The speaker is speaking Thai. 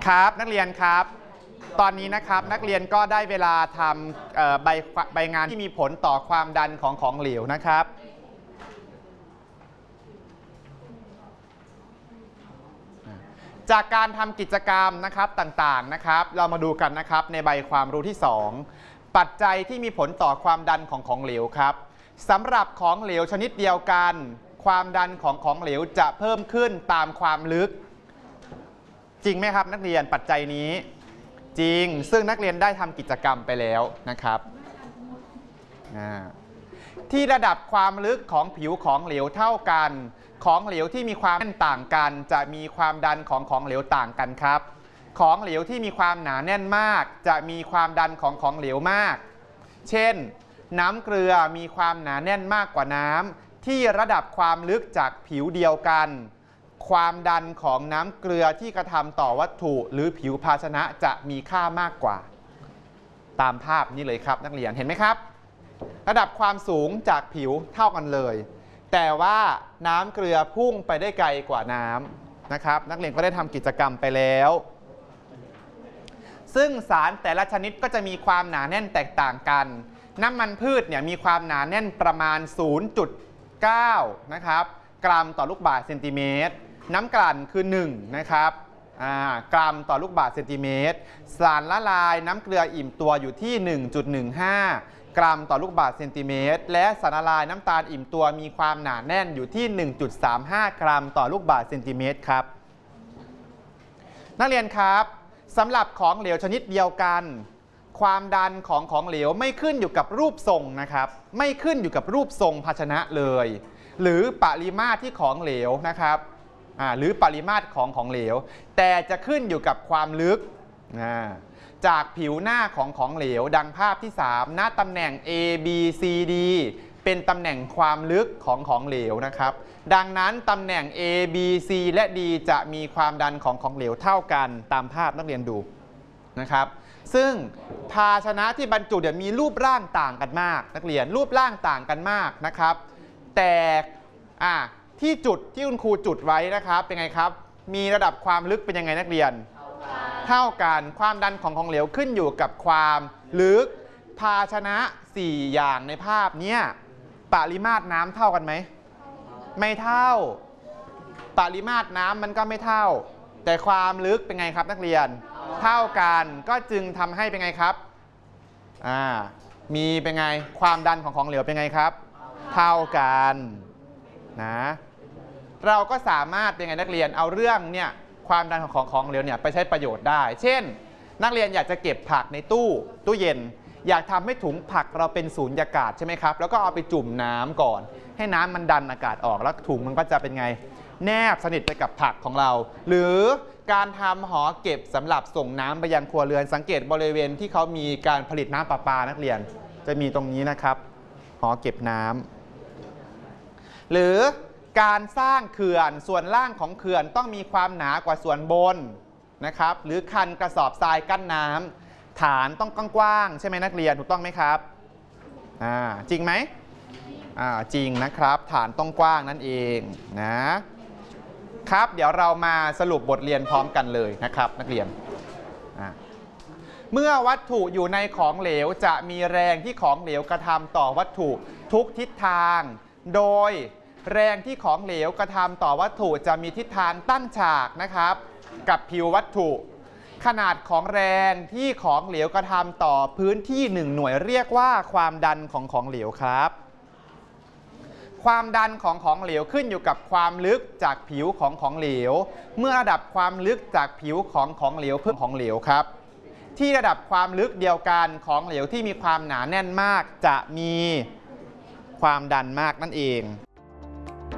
ครับนักเรียนครับตอนนี้นะครับนักเรียนก็ได้เวลาทำใบงานที่มีผลต่อความดันของเหลวนะครับจากการทำกิจกรรมนะครับต่างๆนะครับเรามาดูกันนะครับในใบความรู้ที่2ปัจจัยที่มีผลต่อความดันของเหลวครับสำหรับของเหลวชนิดเดียวกันความดันของเหลวจะเพิ่มขึ้นตามความลึกจริงไหมครับนักเรียนปัจจัยนี้จริงซึ่งนักเรียนได้ทำกิจกรรมไปแล้วนะครับที่ระดับความลึกของผิวของเหลวเท่ากันของเหลวที่มีความแน่นต่างกันจะมีความดันของเหลวต่างกันครับของเหลวที่มีความหนาแน่นมากจะมีความดันของเหลวมากเช่นน้ำเกลือมีความหนาแน่นมากกว่าน้ำที่ระดับความลึกจากผิวเดียวกันความดันของน้ำเกลือที่กระทำต่อวัตถุหรือผิวภาชนะจะมีค่ามากกว่าตามภาพนี้เลยครับนักเรียนเห็นไหมครับระดับความสูงจากผิวเท่ากันเลยแต่ว่าน้ำเกลือพุ่งไปได้ไกลกว่าน้ำนะครับนักเรียนก็ได้ทำกิจกรรมไปแล้วซึ่งสารแต่ละชนิดก็จะมีความหนาแน่นแตกต่างกันน้ำมันพืชเนี่ยมีความหนาแน่นประมาณ 0.9 นะครับกรัมต่อลูกบาศก์เซนติเมตรน้ำกลั่นคือ1นะครับกรัมต่อลูกบาศก์เซนติเมตรสารละลายน้ำเกลืออิ่มตัวอยู่ที่ 1.15 กรัมต่อลูกบาศก์เซนติเมตรและสารละลายน้ำตาลอิ่มตัวมีความหนาแน่นอยู่ที่ 1.35 กรัมต่อลูกบาศก์เซนติเมตรครับนักเรียนครับสำหรับของเหลวชนิดเดียวกันความดันของเหลวไม่ขึ้นอยู่กับรูปทรงนะครับไม่ขึ้นอยู่กับรูปทรงภาชนะเลยหรือปริมาตรที่ของเหลวนะครับหรือปริมาตรของเหลวแต่จะขึ้นอยู่กับความลึกจากผิวหน้าของเหลวดังภาพที่3ณตำแหน่ง A B C D เป็นตำแหน่งความลึกของเหลวนะครับดังนั้นตำแหน่ง A B C และ D จะมีความดันของเหลวเท่ากันตามภาพนักเรียนดูนะครับซึ่งภาชนะที่บรรจุมีรูปร่างต่างกันมากนักเรียนรูปร่างต่างกันมากนะครับแต่ที่จุดที่คุณครูจุดไว้นะครับเป็นไงครับมีระดับความลึกเป็นยังไงนักเรียนเท่ากันความดันของเหลวขึ้นอยู่กับความลึกภาชนะ4อย่างในภาพนี้ปริมาตรน้ำเท่ากันไหมไม่เท่าปริมาตรน้ำมันก็ไม่เท่าแต่ความลึกเป็นไงครับนักเรียนเท่ากันก็จึงทำให้เป็นไงครับมีเป็นไงความดันของเหลวเป็นไงครับเท่ากันนะเราก็สามารถเป็นไงนักเรียนเอาเรื่องเนี่ยความดันของเหลวเนี่ยไปใช้ประโยชน์ได้เช่นนักเรียนอยากจะเก็บผักในตู้เย็นอยากทำให้ถุงผักเราเป็นสูญญากาศใช่ไหมครับแล้วก็เอาไปจุ่มน้ำก่อนให้น้ำมันดันอากาศออกแล้วถุงมันก็จะเป็นไงแนบสนิทไปกับผักของเราหรือการทำหอเก็บสำหรับส่งน้ำไปยังครัวเรือนสังเกตบริเวณที่เขามีการผลิตน้ำประปานักเรียนจะมีตรงนี้นะครับหอเก็บน้ำหรือการสร้างเขื่อนส่วนล่างของเขื่อนต้องมีความหนากว่าส่วนบนนะครับหรือคันกระสอบทรายกั้นน้ำฐานต้องกว้างใช่ไหมนักเรียนถูกต้องไหมครับจริงไหมจริงนะครับฐานต้องกว้างนั่นเองนะครับเดี๋ยวเรามาสรุปบทเรียนพร้อมกันเลยนะครับนักเรียนเมื่อวัตถุอยู่ในของเหลวจะมีแรงที่ของเหลวกระทำต่อวัตถุทุกทิศทางโดยแรงที่ของเหลวกระทำต่อวัตถุจะมีทิศทางตั้งฉากนะครับกับผิววัตถุขนาดของแรงที่ของเหลวกระทำต่อพื้นที่1หน่วยเรียกว่าความดันของเหลวครับความดันของเหลวขึ้นอยู่กับความลึกจากผิวของเหลวเมื่อระดับความลึกจากผิวของเหลวเพิ่มของเหลวครับที่ระดับความลึกเดียวกันของเหลวที่มีความหนาแน่นมากจะมีความดันมากนั่นเอง